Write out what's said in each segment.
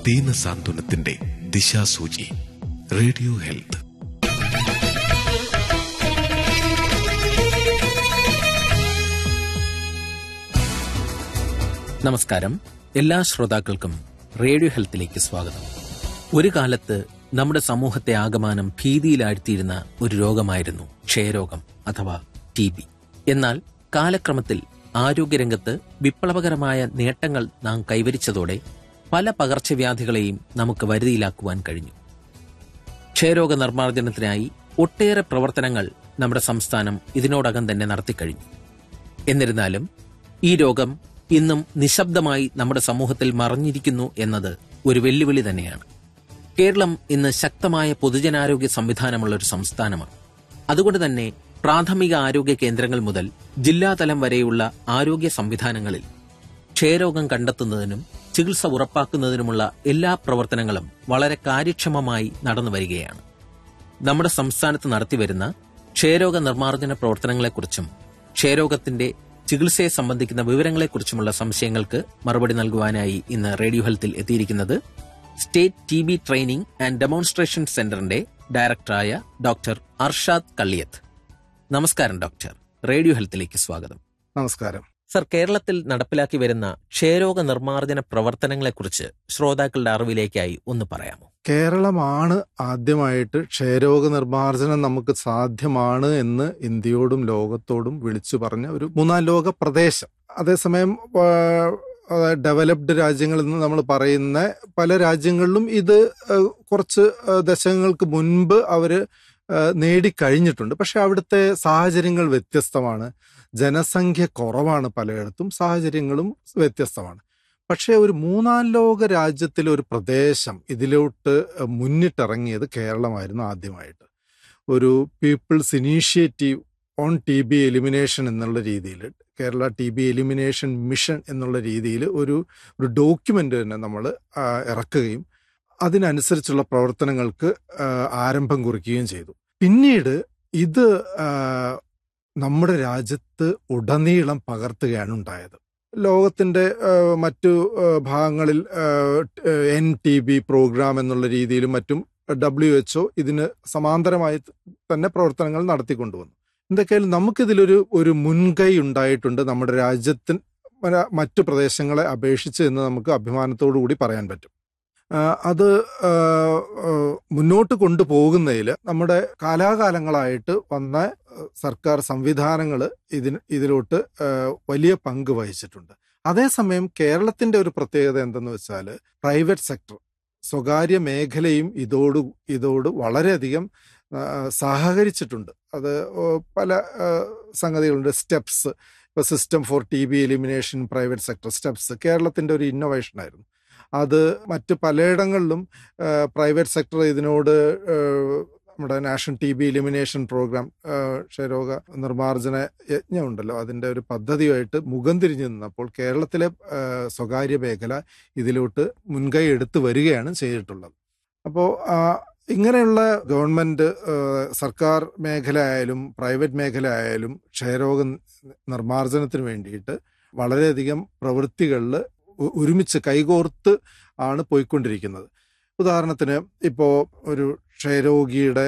ദീനസാന്ത്വനത്തിന്റെ ദിശാസൂചി. Radio health. നമസ്കാരം. എല്ലാ ശ്രോതാക്കൾക്കും റേഡിയോ ഹെൽത്തിലേക്ക് സ്വാഗതം. ഒരു കാലത്ത് നമ്മുടെ സമൂഹത്തെ ആകമാനം ഭീതിയിലാഴ്ത്തിയിരുന്ന ഒരു രോഗമായിരുന്നു ക്ഷയരോഗം അഥവാ TB. എന്നാൽ കാലക്രമത്തിൽ ആരോഗ്യരംഗത്ത് വിപ്ലവകരമായ നേട്ടങ്ങൾ നാം കൈവരിച്ചതോടെ പല പകർച്ചവ്യാധികളെയും നമുക്ക് വരുതിയിലാക്കുവാൻ കഴിഞ്ഞു. ക്ഷയരോഗ നിർമ്മാർജ്ജനത്തിനായി ഒട്ടേറെ പ്രവർത്തനങ്ങൾ നമ്മുടെ സംസ്ഥാനം ഇതിനോടകം തന്നെ നടത്തിക്കഴിഞ്ഞു. എന്നിരുന്നാലും ഈ രോഗം ഇന്നും നിശബ്ദമായി നമ്മുടെ സമൂഹത്തിൽ മറഞ്ഞിരിക്കുന്നു എന്നത് ഒരു വെല്ലുവിളി തന്നെയാണ്. കേരളം ഇന്ന് ശക്തമായ പൊതുജനാരോഗ്യ സംവിധാനമുള്ള ഒരു സംസ്ഥാനമാണ്. അതുകൊണ്ട് തന്നെ പ്രാഥമിക ആരോഗ്യ കേന്ദ്രങ്ങൾ മുതൽ ജില്ലാതലം വരെയുള്ള ആരോഗ്യ സംവിധാനങ്ങളിൽ ക്ഷയരോഗം കണ്ടെത്തുന്നതിനും ചികിത്സ ഉറപ്പാക്കുന്നതിനുമുള്ള എല്ലാ പ്രവർത്തനങ്ങളും വളരെ കാര്യക്ഷമമായി നടന്നു വരികയാണ്. നമ്മുടെ സംസ്ഥാനത്ത് നടത്തിവരുന്ന ക്ഷയരോഗ നിർമ്മാർജ്ജന പ്രവർത്തനങ്ങളെക്കുറിച്ചും ക്ഷയരോഗത്തിന്റെ ചികിത്സയെ സംബന്ധിക്കുന്ന വിവരങ്ങളെക്കുറിച്ചുമുള്ള സംശയങ്ങൾക്ക് മറുപടി നൽകുവാനായി ഇന്ന് റേഡിയോ ഹെൽത്തിൽ എത്തിയിരിക്കുന്നത് state TB training and demonstration സെന്ററിന്റെ ഡയറക്ടറായ ഡോക്ടർ അർഷാദ് കള്ളിയത്ത്. നമസ്കാരം ഡോക്ടർ. റേഡിയോ ഹെൽത്തിലേക്ക് സ്വാഗതം. നമസ്കാരം സർ. കേരളത്തിൽ നടപ്പിലാക്കി വരുന്ന ക്ഷയരോഗ നിർമ്മാർജ്ജന പ്രവർത്തനങ്ങളെക്കുറിച്ച് ശ്രോതാക്കളുടെ അറിവിലേക്കായി ഒന്ന് പറയാമോ? കേരളമാണ് ആദ്യമായിട്ട് ക്ഷയരോഗ നിർമ്മാർജ്ജനം നമുക്ക് സാധ്യമാണ് എന്ന് ഇന്ത്യയോടും ലോകത്തോടും വിളിച്ചു പറഞ്ഞ ഒരു മൂന്നാം ലോക പ്രദേശം. അതേസമയം ഡെവലപ്ഡ് രാജ്യങ്ങളിൽ നിന്ന് നമ്മൾ പറയുന്ന പല രാജ്യങ്ങളിലും ഇത് കുറച്ച് ദശകങ്ങൾക്ക് മുൻപ് അവർ നേടിക്കഴിഞ്ഞിട്ടുണ്ട്. പക്ഷെ അവിടുത്തെ സാഹചര്യങ്ങൾ വ്യത്യസ്തമാണ്. ജനസംഖ്യ കുറവാണ്, പലയിടത്തും സാഹചര്യങ്ങളും വ്യത്യസ്തമാണ്. പക്ഷേ ഒരു മൂന്നാം ലോക രാജ്യത്തിലെ ഒരു പ്രദേശം ഇതിലോട്ട് മുന്നിട്ടിറങ്ങിയത് കേരളമായിരുന്നു ആദ്യമായിട്ട്. ഒരു people's initiative on TB elimination എന്നുള്ള രീതിയിൽ, കേരള TB എലിമിനേഷൻ മിഷൻ എന്നുള്ള രീതിയിൽ ഒരു ഡോക്യുമെൻ്റ് തന്നെ നമ്മൾ ഇറക്കുകയും അതിനനുസരിച്ചുള്ള പ്രവർത്തനങ്ങൾക്ക് ആരംഭം കുറിക്കുകയും ചെയ്തു. പിന്നീട് ഇത് നമ്മുടെ രാജ്യത്ത് ഉടനീളം പകർത്തുകയാണ് ഉണ്ടായത്. ലോകത്തിൻ്റെ മറ്റു ഭാഗങ്ങളിൽ NTB പ്രോഗ്രാം എന്നുള്ള രീതിയിലും മറ്റും WHO ഇതിന് സമാന്തരമായി തന്നെ പ്രവർത്തനങ്ങൾ നടത്തിക്കൊണ്ടുവന്നു. എന്തൊക്കെയായാലും നമുക്കിതിലൊരു മുൻകൈ ഉണ്ടായിട്ടുണ്ട് നമ്മുടെ രാജ്യത്തിന് മറ്റു പ്രദേശങ്ങളെ അപേക്ഷിച്ച് എന്ന് നമുക്ക് അഭിമാനത്തോടു കൂടി പറയാൻ പറ്റും. അത് മുന്നോട്ട് കൊണ്ടുപോകുന്നതിൽ നമ്മുടെ കാലാകാലങ്ങളായിട്ട് വന്ന സർക്കാർ സംവിധാനങ്ങൾ ഇതിലോട്ട് വലിയ പങ്ക് വഹിച്ചിട്ടുണ്ട്. അതേസമയം കേരളത്തിൻ്റെ ഒരു പ്രത്യേകത എന്തെന്ന് വെച്ചാൽ പ്രൈവറ്റ് സെക്ടർ, സ്വകാര്യ മേഖലയും ഇതോട് വളരെയധികം സഹകരിച്ചിട്ടുണ്ട്. അത് പല സംഗതികളുണ്ട്. സ്റ്റെപ്സ്, ഇപ്പോൾ system for TB elimination private sector steps കേരളത്തിൻ്റെ ഒരു ഇന്നോവേഷനായിരുന്നു. അത് മറ്റ് പലയിടങ്ങളിലും പ്രൈവറ്റ് സെക്ടർ ഇതിനോട് നമ്മുടെ നാഷണൽ TB എലിമിനേഷൻ പ്രോഗ്രാം, ക്ഷയരോഗ നിർമ്മാർജ്ജന യജ്ഞമുണ്ടല്ലോ, അതിൻ്റെ ഒരു പദ്ധതിയായിട്ട് മുഖം തിരിഞ്ഞു നിന്നപ്പോൾ കേരളത്തിലെ സ്വകാര്യ മേഖല ഇതിലോട്ട് മുൻകൈ എടുത്തു വരികയാണ് ചെയ്തിട്ടുള്ളത്. അപ്പോൾ ഇങ്ങനെയുള്ള ഗവൺമെൻറ്, സർക്കാർ മേഖല ആയാലും പ്രൈവറ്റ് മേഖല ആയാലും ക്ഷയരോഗ നിർമ്മാർജ്ജനത്തിന് വേണ്ടിയിട്ട് വളരെയധികം പ്രവൃത്തികളിൽ ഒരുമിച്ച് കൈകോർത്ത് ആണ് പോയിക്കൊണ്ടിരിക്കുന്നത്. ഉദാഹരണത്തിന് ഇപ്പോൾ ഒരു ക്ഷയരോഗിയുടെ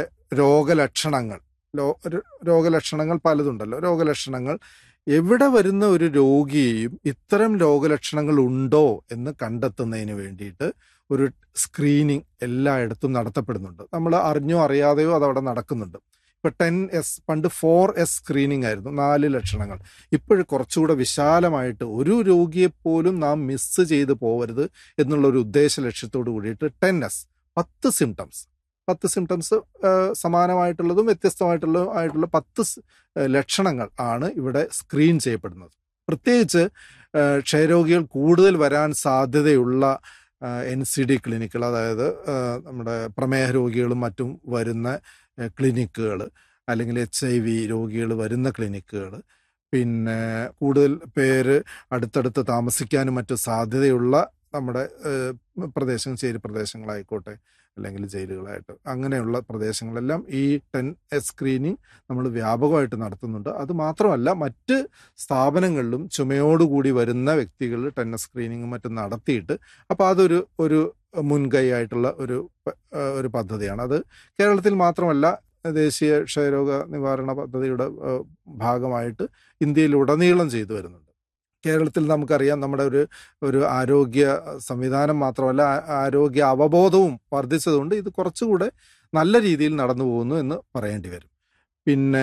രോഗലക്ഷണങ്ങൾ പലതുണ്ടല്ലോ. രോഗലക്ഷണങ്ങൾ എവിടെ വരുന്ന ഒരു രോഗിയെയും ഇത്തരം രോഗലക്ഷണങ്ങൾ ഉണ്ടോ എന്ന് കണ്ടെത്തുന്നതിന് വേണ്ടിയിട്ട് ഒരു സ്ക്രീനിങ് എല്ലായിടത്തും നടത്തപ്പെടുന്നുണ്ട്. നമ്മൾ അറിഞ്ഞോ അറിയാതെയോ അതവിടെ നടക്കുന്നുണ്ട്. ഇപ്പോൾ 10S, പണ്ട് 4S സ്ക്രീനിങ് ആയിരുന്നു, 4 ലക്ഷണങ്ങൾ. ഇപ്പോഴും കുറച്ചുകൂടെ വിശാലമായിട്ട് ഒരു രോഗിയെപ്പോലും നാം മിസ് ചെയ്ത് പോകരുത് എന്നുള്ളൊരു ഉദ്ദേശ ലക്ഷ്യത്തോട് കൂടിയിട്ട് 10S, 10 സിംറ്റംസ് സമാനമായിട്ടുള്ളതും വ്യത്യസ്തമായിട്ടുള്ള 10 ലക്ഷണങ്ങൾ ആണ് ഇവിടെ സ്ക്രീൻ ചെയ്യപ്പെടുന്നത്. പ്രത്യേകിച്ച് ക്ഷയരോഗികൾ കൂടുതൽ വരാൻ സാധ്യതയുള്ള NCD ക്ലിനിക്കുകൾ, അതായത് നമ്മുടെ പ്രമേഹ രോഗികളും മറ്റും വരുന്ന ക്ലിനിക്കുകൾ, അല്ലെങ്കിൽ HIV രോഗികൾ വരുന്ന ക്ലിനിക്കുകൾ, പിന്നെ കൂടുതൽ പേര് അടുത്തടുത്ത് താമസിക്കാനും മറ്റു സാധ്യതയുള്ള നമ്മുടെ ചേരി പ്രദേശങ്ങളായിക്കോട്ടെ, അല്ലെങ്കിൽ ജയിലുകളായിട്ട് അങ്ങനെയുള്ള പ്രദേശങ്ങളെല്ലാം ഈ 10S സ്ക്രീനിങ് നമ്മൾ വ്യാപകമായിട്ട് നടത്തുന്നുണ്ട്. അത് മാത്രമല്ല മറ്റ് സ്ഥാപനങ്ങളിലും ചുമയോടുകൂടി വരുന്ന വ്യക്തികൾ 10S സ്ക്രീനിങ്ങും മറ്റും നടത്തിയിട്ട് അപ്പോൾ അതൊരു മുൻകൈ ആയിട്ടുള്ള ഒരു പദ്ധതിയാണ്. അത് കേരളത്തിൽ മാത്രമല്ല ദേശീയ ക്ഷയരോഗ നിവാരണ പദ്ധതിയുടെ ഭാഗമായിട്ട് ഇന്ത്യയിലുടനീളം ചെയ്തു വരുന്നുണ്ട്. കേരളത്തിൽ നമുക്കറിയാം നമ്മുടെ ഒരു ആരോഗ്യ സംവിധാനം മാത്രമല്ല ആരോഗ്യ അവബോധവും വർദ്ധിച്ചതുകൊണ്ട് ഇത് കുറച്ചുകൂടെ നല്ല രീതിയിൽ നടന്നു പോകുന്നു എന്ന് പറയേണ്ടി വരും. പിന്നെ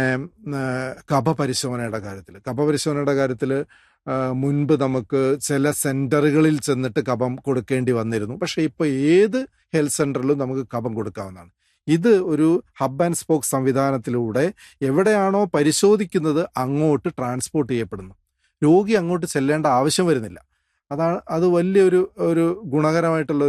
കഫപരിശോധനയുടെ കാര്യത്തിൽ മുൻപ് നമുക്ക് ചില സെന്ററുകളിൽ ചെന്നിട്ട് കഫം കൊടുക്കേണ്ടി വന്നിരുന്നു. പക്ഷേ ഇപ്പോൾ ഏത് ഹെൽത്ത് സെന്ററിലും നമുക്ക് കഫം കൊടുക്കാവുന്നതാണ്. ഇത് ഒരു ഹബ് ആൻഡ് സ്പോക്ക് സംവിധാനത്തിലൂടെ എവിടെയാണോ പരിശോധിക്കുന്നത് അങ്ങോട്ട് ട്രാൻസ്പോർട്ട് ചെയ്യപ്പെടുന്നു. രോഗി അങ്ങോട്ട് ചെല്ലേണ്ട ആവശ്യം വരുന്നില്ല. അത് വലിയൊരു ഗുണകരമായിട്ടുള്ള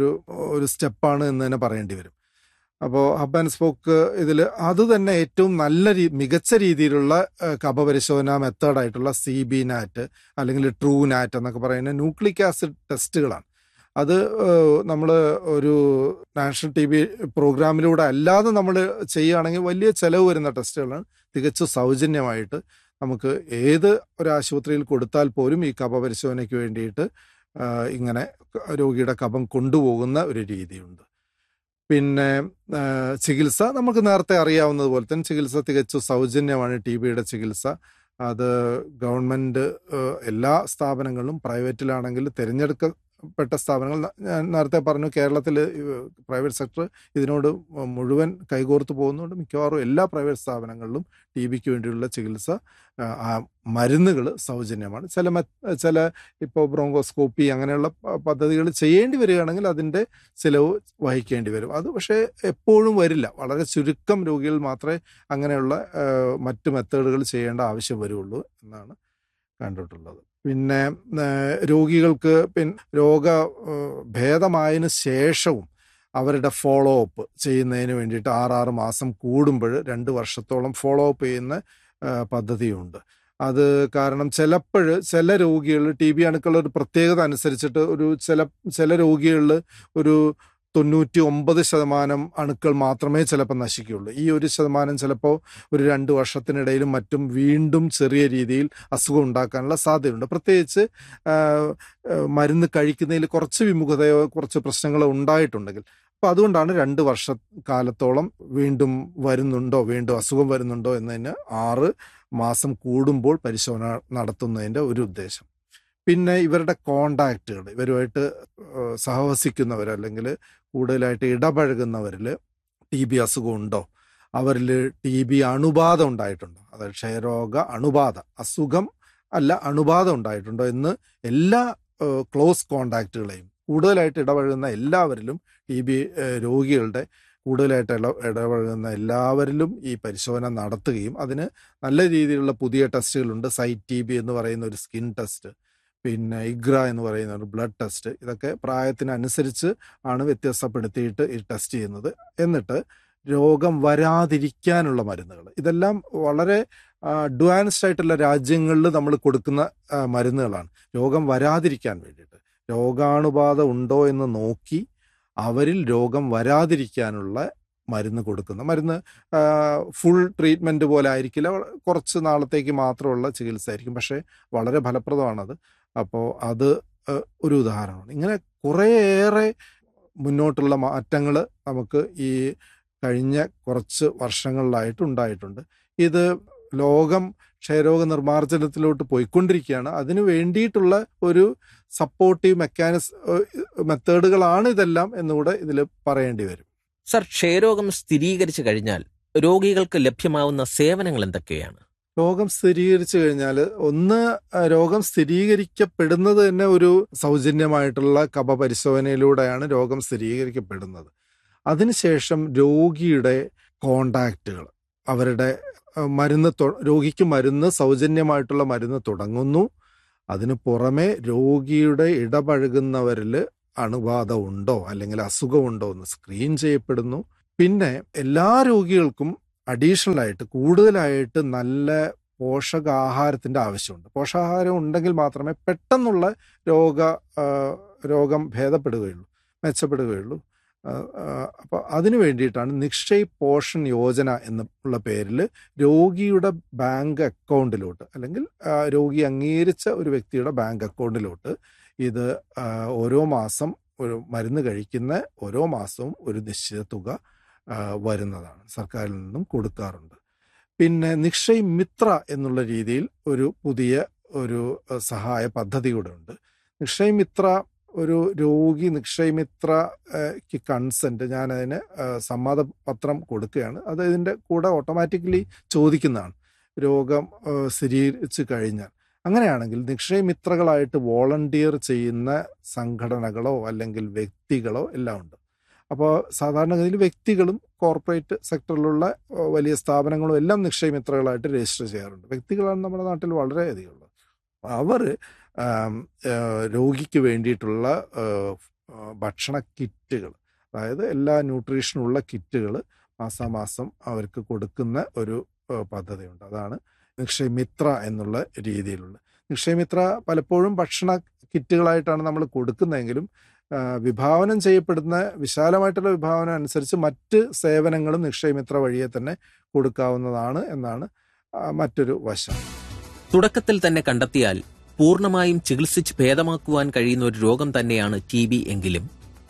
ഒരു സ്റ്റെപ്പാണ് എന്ന് തന്നെ പറയേണ്ടി വരും. അപ്പോൾ ഹബ് ആൻഡ് സ്പോക്ക് ഇതിൽ അത് തന്നെ ഏറ്റവും മികച്ച രീതിയിലുള്ള കഫപരിശോധന മെത്തേഡായിട്ടുള്ള CBNAT അല്ലെങ്കിൽ TrueNAT എന്നൊക്കെ പറയുന്ന ന്യൂക്ലിക് ആസിഡ് ടെസ്റ്റുകളാണ്. അത് നമ്മൾ ഒരു നാഷണൽ TB പ്രോഗ്രാമിലൂടെ അല്ലാതെ നമ്മൾ ചെയ്യുകയാണെങ്കിൽ വലിയ ചിലവ് വരുന്ന ടെസ്റ്റുകളാണ്. തികച്ചും സൗജന്യമായിട്ട് നമുക്ക് ഏത് ഒരു ആശുപത്രിയിൽ കൊടുത്താൽ പോലും ഈ കഫപരിശോധനയ്ക്ക് വേണ്ടിയിട്ട് ഇങ്ങനെ രോഗിയുടെ കഫം കൊണ്ടുപോകുന്ന ഒരു രീതിയുണ്ട്. പിന്നെ ചികിത്സ നമുക്ക് നേരത്തെ അറിയാവുന്നതുപോലെ തന്നെ ചികിത്സ തികച്ചും സൗജന്യമാണ്. TBയുടെ ചികിത്സ അത് ഗവൺമെൻറ് എല്ലാ സ്ഥാപനങ്ങളിലും പ്രൈവറ്റിലാണെങ്കിൽ തിരഞ്ഞെടുക്കപ്പെട്ട സ്ഥാപനങ്ങൾ, ഞാൻ നേരത്തെ പറഞ്ഞു കേരളത്തിൽ പ്രൈവറ്റ് സെക്ടർ ഇതിനോട് മുഴുവൻ കൈകോർത്ത് പോകുന്നുണ്ട്. മിക്കവാറും എല്ലാ പ്രൈവറ്റ് സ്ഥാപനങ്ങളിലും TBക്ക് വേണ്ടിയുള്ള ചികിത്സ മരുന്നുകൾ സൗജന്യമാണ്. ചില ഇപ്പോൾ ബ്രോങ്കോസ്കോപ്പി അങ്ങനെയുള്ള പദ്ധതികൾ ചെയ്യേണ്ടി വരികയാണെങ്കിൽ അതിൻ്റെ ചിലവ് വഹിക്കേണ്ടി വരും. അത് പക്ഷേ എപ്പോഴും വരില്ല. വളരെ ചുരുക്കം രോഗികൾ മാത്രമേ അങ്ങനെയുള്ള മറ്റ് മെത്തേഡുകൾ ചെയ്യേണ്ട ആവശ്യം വരുള്ളൂ എന്നാണ് കണ്ടിട്ടുള്ളത്. പിന്നെ രോഗികൾക്ക് രോഗഭേദമായതിനു ശേഷവും അവരുടെ ഫോളോ അപ്പ് ചെയ്യുന്നതിന് വേണ്ടിയിട്ട് 6 മാസം കൂടുമ്പോൾ 2 വർഷത്തോളം ഫോളോ അപ്പ് ചെയ്യുന്ന പദ്ധതിയുണ്ട്. അത് കാരണം ചില രോഗികൾ TB അണുക്കളുടെ ഒരു പ്രത്യേകത അനുസരിച്ചിട്ട് ചില രോഗികളിൽ ഒരു 99% അണുക്കൾ മാത്രമേ ചിലപ്പോൾ നശിക്കുകയുള്ളൂ. ഈ 1% ചിലപ്പോൾ ഒരു 2 വർഷത്തിനിടയിലും മറ്റും വീണ്ടും ചെറിയ രീതിയിൽ അസുഖം ഉണ്ടാക്കാനുള്ള സാധ്യതയുണ്ട്. പ്രത്യേകിച്ച് മരുന്ന് കഴിക്കുന്നതിൽ കുറച്ച് വിമുഖതയോ കുറച്ച് പ്രശ്നങ്ങളോ ഉണ്ടായിട്ടുണ്ടെങ്കിൽ. അപ്പോൾ അതുകൊണ്ടാണ് 2 വർഷക്കാലത്തോളം വീണ്ടും അസുഖം വരുന്നുണ്ടോ എന്നതിന് 6 മാസം കൂടുമ്പോൾ പരിശോധന നടത്തുന്നതിൻ്റെ ഒരു ഉദ്ദേശം. പിന്നെ ഇവരുടെ കോണ്ടാക്റ്റുകൾ, ഇവരുമായിട്ട് സഹവസിക്കുന്നവർ അല്ലെങ്കിൽ കൂടുതലായിട്ട് ഇടപഴകുന്നവരിൽ TB അസുഖം ഉണ്ടോ, അവരിൽ TB അണുബാധ ഉണ്ടായിട്ടുണ്ടോ, അതായത് ക്ഷയരോഗ അണുബാധ, അസുഖം അല്ല അണുബാധ ഉണ്ടായിട്ടുണ്ടോ എന്ന് എല്ലാ ക്ലോസ് കോണ്ടാക്റ്റുകളെയും കൂടുതലായിട്ട് ഇടപഴകുന്ന എല്ലാവരിലും TB രോഗികളുടെ കൂടുതലായിട്ട് ഇടപഴകുന്ന എല്ലാവരിലും ഈ പരിശോധന നടത്തുകയും അതിന് നല്ല രീതിയിലുള്ള പുതിയ ടെസ്റ്റുകളുണ്ട്. സൈറ്റ് TB എന്ന് പറയുന്ന ഒരു സ്കിൻ ടെസ്റ്റ്, പിന്നെ IGRA എന്ന് പറയുന്ന ഒരു ബ്ലഡ് ടെസ്റ്റ്, ഇതൊക്കെ പ്രായത്തിനനുസരിച്ച് ആണ് വ്യത്യസ്തപ്പെടുത്തിയിട്ട് ഈ ടെസ്റ്റ് ചെയ്യുന്നത്. എന്നിട്ട് രോഗം വരാതിരിക്കാനുള്ള മരുന്നുകൾ, ഇതെല്ലാം വളരെ അഡ്വാൻസ്ഡ് ആയിട്ടുള്ള രാജ്യങ്ങളിൽ നമ്മൾ കൊടുക്കുന്ന മരുന്നുകളാണ്. രോഗം വരാതിരിക്കാൻ വേണ്ടിയിട്ട് രോഗാണുബാധ ഉണ്ടോ എന്ന് നോക്കി അവരിൽ രോഗം വരാതിരിക്കാനുള്ള മരുന്ന് കൊടുക്കുന്ന മരുന്ന് ഫുൾ ട്രീറ്റ്മെൻറ്റ് പോലെ ആയിരിക്കില്ല, കുറച്ച് നാളത്തേക്ക് മാത്രമുള്ള ചികിത്സ ആയിരിക്കും, പക്ഷേ വളരെ ഫലപ്രദമാണത്. അപ്പോൾ അത് ഒരു ഉദാഹരണമാണ്. ഇങ്ങനെ കുറേയേറെ മുന്നോട്ടുള്ള മാറ്റങ്ങൾ നമുക്ക് ഈ കഴിഞ്ഞ കുറച്ച് വർഷങ്ങളിലായിട്ട് ഉണ്ടായിട്ടുണ്ട്. ഇത് ലോകം ക്ഷയരോഗ നിർമ്മാർജ്ജനത്തിലോട്ട് പോയിക്കൊണ്ടിരിക്കുകയാണ്. അതിനു വേണ്ടിയിട്ടുള്ള ഒരു സപ്പോർട്ടീവ് മെത്തേഡുകളാണ് ഇതെല്ലാം എന്നുകൂടെ ഇതിൽ പറയേണ്ടി വരും. സർ, ക്ഷയരോഗം സ്ഥിരീകരിച്ചു കഴിഞ്ഞാൽ രോഗികൾക്ക് ലഭ്യമാവുന്ന സേവനങ്ങൾ എന്തൊക്കെയാണ്? രോഗം സ്ഥിരീകരിച്ചു കഴിഞ്ഞാൽ രോഗം സ്ഥിരീകരിക്കപ്പെടുന്നത് തന്നെ ഒരു സൗജന്യമായിട്ടുള്ള കഫപരിശോധനയിലൂടെയാണ് രോഗം സ്ഥിരീകരിക്കപ്പെടുന്നത്. അതിനുശേഷം രോഗിയുടെ കോണ്ടാക്റ്റുകൾ, അവരുടെ രോഗിക്ക് സൗജന്യമായിട്ടുള്ള മരുന്ന് തുടങ്ങുന്നു. അതിനു പുറമെ രോഗിയുടെ ഇടപഴകുന്നവരിൽ അണുബാധ ഉണ്ടോ അല്ലെങ്കിൽ അസുഖമുണ്ടോ എന്ന് സ്ക്രീൻ ചെയ്യപ്പെടുന്നു. പിന്നെ എല്ലാ രോഗികൾക്കും അഡീഷണലായിട്ട് കൂടുതലായിട്ട് നല്ല പോഷകാഹാരത്തിൻ്റെ ആവശ്യമുണ്ട്. പോഷകാഹാരം ഉണ്ടെങ്കിൽ മാത്രമേ പെട്ടെന്നുള്ള രോഗം ഭേദപ്പെടുകയുള്ളൂ, മെച്ചപ്പെടുകയുള്ളൂ. അപ്പോൾ അതിനു വേണ്ടിയിട്ടാണ് നിക്ഷയ് പോഷൻ യോജന എന്നുള്ള പേരിൽ രോഗിയുടെ ബാങ്ക് അക്കൗണ്ടിലോട്ട്, അല്ലെങ്കിൽ രോഗി അംഗീകരിച്ച ഒരു വ്യക്തിയുടെ ബാങ്ക് അക്കൗണ്ടിലോട്ട് ഇത് ഓരോ മാസം ഒരു മരുന്ന് കഴിക്കുന്ന ഓരോ മാസവും ഒരു നിശ്ചിത തുക വരുന്നതാണ്, സർക്കാരിൽ നിന്നും കൊടുക്കാറുണ്ട്. പിന്നെ നിക്ഷയ് മിത്ര എന്നുള്ള രീതിയിൽ ഒരു പുതിയ ഒരു സഹായ പദ്ധതി കൂടെ ഉണ്ട്. നിക്ഷയ് മിത്ര ഒരു രോഗി നിക്ഷയ് മിത്രയ്ക്ക് കൺസെൻറ്റ്, ഞാനതിന് സമ്മതപത്രം കൊടുക്കുകയാണ്, അത് ഇതിൻ്റെ കൂടെ ഓട്ടോമാറ്റിക്കലി ചോദിക്കുന്നതാണ് രോഗം സ്ഥിരീകരിച്ച് കഴിഞ്ഞാൽ. അങ്ങനെയാണെങ്കിൽ നിക്ഷയ് മിത്രകളായിട്ട് വോളണ്ടിയർ ചെയ്യുന്ന സംഘടനകളോ അല്ലെങ്കിൽ വ്യക്തികളോ എല്ലാം ഉണ്ട്. അപ്പോൾ സാധാരണഗതിയിൽ വ്യക്തികളും കോർപ്പറേറ്റ് സെക്ടറിലുള്ള വലിയ സ്ഥാപനങ്ങളും എല്ലാം നിക്ഷയ് മിത്രകളായിട്ട് രജിസ്റ്റർ ചെയ്യാറുണ്ട്. വ്യക്തികളാണ് നമ്മുടെ നാട്ടിൽ വളരെയധികം ഉള്ളത്. അവർ രോഗിക്ക് വേണ്ടിയിട്ടുള്ള ഭക്ഷണ കിറ്റുകൾ, അതായത് എല്ലാ ന്യൂട്രീഷനുള്ള കിറ്റുകൾ മാസാമാസം അവർക്ക് കൊടുക്കുന്ന ഒരു പദ്ധതിയുണ്ട്. അതാണ് നിക്ഷയ് മിത്ര എന്നുള്ള രീതിയിലുള്ള. നിക്ഷയ് മിത്ര പലപ്പോഴും ഭക്ഷണ കിറ്റുകളായിട്ടാണ് നമ്മൾ കൊടുക്കുന്നതെങ്കിലും വിഭാവനം ചെയ്യപ്പെടുന്ന വിശാലമായിട്ടുള്ള വിഭാവനം അനുസരിച്ച് മറ്റ് സേവനങ്ങളും നിക്ഷയ് മിത്ര വഴിയെ തന്നെ കൊടുക്കാവുന്നതാണ് എന്നാണ് മറ്റൊരു വശം. തുടക്കത്തിൽ തന്നെ കണ്ടെത്തിയാൽ പൂർണ്ണമായും ചികിത്സിച്ച് ഭേദമാക്കുവാൻ കഴിയുന്ന ഒരു രോഗം തന്നെയാണ് TB എങ്കിലും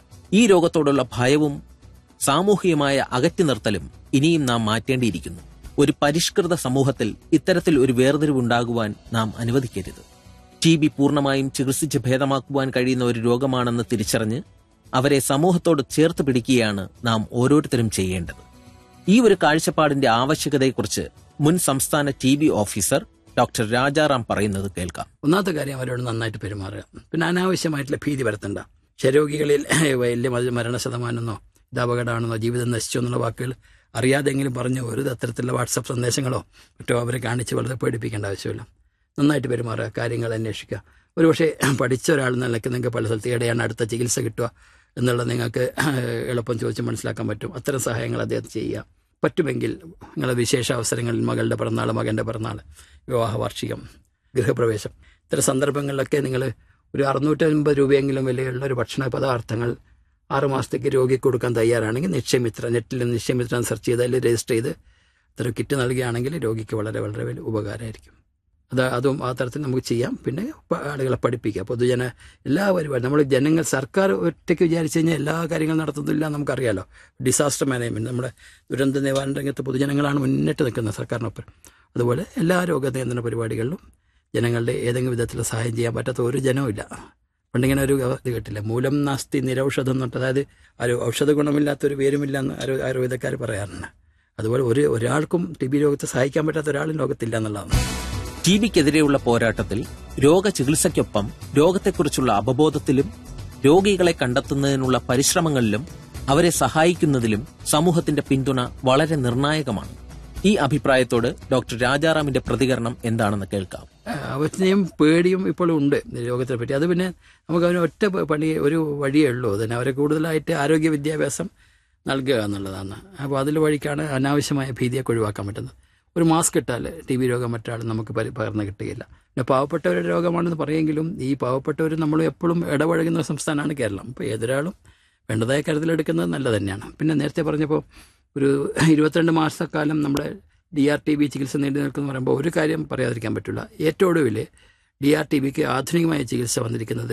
ഈ രോഗത്തോടുള്ള ഭയവും സാമൂഹികമായ അകറ്റി നിർത്തലും ഇനിയും നാം മാറ്റേണ്ടിയിരിക്കുന്നു. ഒരു പരിഷ്കൃത സമൂഹത്തിൽ ഇത്തരത്തിൽ ഒരു വേർതിരിവുണ്ടാകുവാൻ നാം അനുവദിക്കരുത്. TB പൂർണ്ണമായും ചികിത്സിച്ച് ഭേദമാക്കുവാൻ കഴിയുന്ന ഒരു രോഗമാണെന്ന് തിരിച്ചറിഞ്ഞ് അവരെ സമൂഹത്തോട് ചേർത്ത് പിടിക്കുകയാണ് നാം ഓരോരുത്തരും ചെയ്യേണ്ടത്. ഈ ഒരു കാഴ്ചപ്പാടിന്റെ ആവശ്യകതയെക്കുറിച്ച് മുൻ സംസ്ഥാന TB ഓഫീസർ ഡോക്ടർ രാജാറാം പറയുന്നത് കേൾക്കാം. ഒന്നാമത്തെ കാര്യം അവരോട് നന്നായിട്ട് പെരുമാറുക. പിന്നെ അനാവശ്യമായിട്ടുള്ള ഭീതി വരുത്തണ്ട. ക്ഷയരോഗികളിൽ വലിയ മരണശതമാനമെന്നോ ഇത് അപകടമാണെന്നോ ജീവിതം നശിച്ചോ എന്നുള്ള വാക്കുകൾ അറിയാതെങ്കിലും പറഞ്ഞു ഒരു അത്തരത്തിലുള്ള വാട്സപ്പ് സന്ദേശങ്ങളോ മറ്റോ അവരെ കാണിച്ച് വളരെ പേടിപ്പിക്കേണ്ട ആവശ്യമില്ല. നന്നായിട്ട് പെരുമാറുക, കാര്യങ്ങൾ അന്വേഷിക്കുക. ഒരുപക്ഷെ പഠിച്ച ഒരാൾ നിലയ്ക്ക് നിങ്ങൾക്ക് പല സ്ഥലത്ത് എവിടെയാണ് അടുത്ത ചികിത്സ കിട്ടുക എന്നുള്ളത് നിങ്ങൾക്ക് എളുപ്പം ചോദിച്ച് മനസ്സിലാക്കാൻ പറ്റും. അത്തരം സഹായങ്ങൾ അദ്ദേഹം ചെയ്യുക. പറ്റുമെങ്കിൽ നിങ്ങളുടെ വിശേഷ അവസരങ്ങളിൽ മകളുടെ പിറന്നാൾ, മകൻ്റെ പിറന്നാൾ, വിവാഹ വാർഷികം, ഗൃഹപ്രവേശം, ഇത്തരം സന്ദർഭങ്ങളിലൊക്കെ നിങ്ങൾ ഒരു 650 രൂപയെങ്കിലും വിലയുള്ള ഒരു ഭക്ഷണ പദാർത്ഥങ്ങൾ 6 മാസത്തേക്ക് രോഗിക്ക് കൊടുക്കാൻ തയ്യാറാണെങ്കിൽ നിക്ഷയ് മിത്ര, നെറ്റിൽ നിക്ഷയ് മിത്ര സെർച്ച് ചെയ്ത് അതിൽ രജിസ്റ്റർ ചെയ്ത് ഇത്തരം കിറ്റ് നൽകുകയാണെങ്കിൽ രോഗിക്ക് വളരെ വളരെ വലിയ ഉപകാരമായിരിക്കും. അതും ആ തരത്തിൽ നമുക്ക് ചെയ്യാം. പിന്നെ ആളുകളെ പഠിപ്പിക്കുക. പൊതുജന എല്ലാ പരിപാടി നമ്മൾ ജനങ്ങൾ, സർക്കാർ ഒറ്റയ്ക്ക് വിചാരിച്ചു കഴിഞ്ഞാൽ എല്ലാ കാര്യങ്ങളും നടത്തുന്നില്ല നമുക്കറിയാലോ. ഡിസാസ്റ്റർ മാനേജ്മെൻറ്റ്, നമ്മുടെ ദുരന്ത നിവാരണ രംഗത്ത് പൊതുജനങ്ങളാണ് മുന്നിട്ട് നിൽക്കുന്നത് സർക്കാരിനൊപ്പം. അതുപോലെ എല്ലാ രോഗനിയന്ത്രണ പരിപാടികളിലും ജനങ്ങളുടെ ഏതെങ്കിലും വിധത്തിൽ സഹായം ചെയ്യാൻ പറ്റാത്ത ഒരു ജനവും ഇല്ല. പണ്ടിങ്ങനെ ഒരു ഇത് കേട്ടില്ല, മൂലം നാസ്തി നിരൌഷധം എന്നിട്ട്, അതായത് ഔഷധ ഗുണമില്ലാത്തൊരു പേരുമില്ല എന്ന് ആയുർവേദക്കാർ പറയാറുണ്ട്. അതുപോലെ ഒരാൾക്കും TB രോഗത്തെ സഹായിക്കാൻ പറ്റാത്ത ഒരാളും ലോകത്തില്ല എന്നുള്ളതാണ്. TBക്കെതിരെയുള്ള പോരാട്ടത്തിൽ രോഗചികിത്സയ്ക്കൊപ്പം രോഗത്തെക്കുറിച്ചുള്ള അവബോധത്തിലും രോഗികളെ കണ്ടെത്തുന്നതിനുള്ള പരിശ്രമങ്ങളിലും അവരെ സഹായിക്കുന്നതിലും സമൂഹത്തിന്റെ പിന്തുണ വളരെ നിർണായകമാണ്. ഈ അഭിപ്രായത്തോട് ഡോക്ടർ രാജാറാമിന്റെ പ്രതികരണം എന്താണെന്ന് കേൾക്കാം. അവസ്ഥയും പേടിയും ഇപ്പോഴും ഉണ്ട് രോഗത്തെ പറ്റി. അത് പിന്നെ നമുക്ക് അവന് ഒറ്റ ഒരു വഴിയേ ഉള്ളൂ. അതിന് അവരെ കൂടുതലായിട്ട് ആരോഗ്യ വിദ്യാഭ്യാസം നൽകുക എന്നുള്ളതാണ്. അപ്പോൾ അതിൽ വഴിക്കാണ് അനാവശ്യമായ ഭീതിയൊക്കെ ഒഴിവാക്കാൻ പറ്റുന്നത്. ഒരു മാസ്ക് ഇട്ടാൽ TB രോഗം മറ്റാൾ നമുക്ക് പകർന്ന് കിട്ടുകയില്ല. പിന്നെ പാവപ്പെട്ടവരുടെ രോഗമാണെന്ന് പറയുമെങ്കിലും ഈ പാവപ്പെട്ടവർ നമ്മൾ എപ്പോഴും ഇടപഴകുന്ന സംസ്ഥാനമാണ് കേരളം. അപ്പോൾ ഏതൊരാളും വേണ്ടതായ കരുതലെടുക്കുന്നത് നല്ലത് തന്നെയാണ്. പിന്നെ നേരത്തെ പറഞ്ഞപ്പോൾ ഒരു 22 മാസക്കാലം നമ്മുടെ DRTB ചികിത്സ നീണ്ടു നിൽക്കുന്ന പറയുമ്പോൾ ഒരു കാര്യം പറയാതിരിക്കാൻ പറ്റില്ല. ഏറ്റവും ഒടുവിൽ DRTBക്ക് ആധുനികമായ ചികിത്സ വന്നിരിക്കുന്നത്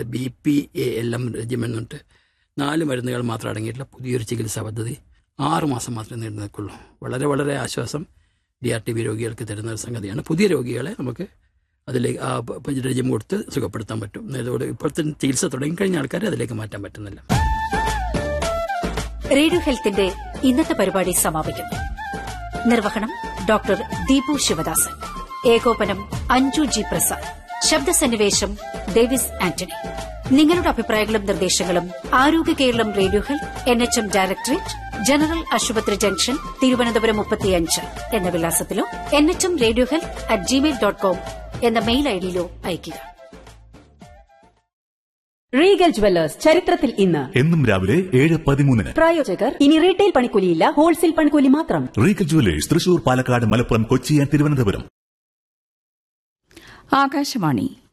BPALM റെജിമെൻ എന്നിട്ട് 4 മരുന്നുകൾ മാത്രം അടങ്ങിയിട്ടുള്ള പുതിയൊരു ചികിത്സാ പദ്ധതി 6 മാസം മാത്രമേ നീണ്ടു നിൽക്കുള്ളൂ. വളരെ വളരെ ആശ്വാസം DRTB രോഗികൾക്ക് തരുന്ന ഒരു സംഗതിയാണ്. പുതിയ രോഗികളെ നമുക്ക് അതിലേക്ക് ആ റെജിം കൊടുത്ത് സുഖപ്പെടുത്താൻ പറ്റും. അതോടെ ഇപ്പോഴത്തെ ചികിത്സ തുടങ്ങിക്കഴിഞ്ഞ ആൾക്കാരെ അതിലേക്ക് മാറ്റാൻ പറ്റുന്നില്ല. റേഡിയോ ഹെൽത്തിന്റെ ഇന്നത്തെ പരിപാടി സമാപിക്കുന്നു. നിർവഹണം ഡോക്ടർ ദീപു ശിവദാസൻ, ഏകോപനം അഞ്ജു G പ്രസാദ്, ശബ്ദസന്നിവേശം ഡേവിസ് ആന്റണി. നിങ്ങളുടെ അഭിപ്രായങ്ങളും നിർദ്ദേശങ്ങളും ആരോഗ്യ Keralam radio health NHM directorate, general ആശുപത്രി ജംഗ്ഷൻ, തിരുവനന്തപുരം 35 എന്ന വിലാസത്തിലോ NHM റേഡിയോ health@gmail.com എന്ന മെയിൽ ഐഡിയിലോ അയയ്ക്കുക. റീഗൽ ജുവല്ലേഴ്സ്, ചരിത്രത്തിൽ ഇന്ന്. എന്നും രാവിലെ 7:13. പ്രായോജകർ ഇനി റീറ്റെയിൽ പണിക്കൂലിയില്ല, ഹോൾസെയിൽ പണിക്കൂലി മാത്രം. Regal jewellers, Thrissur, Palakkad, Malappuram, Kochi, Thiruvananthapuram. ആകാശവാണി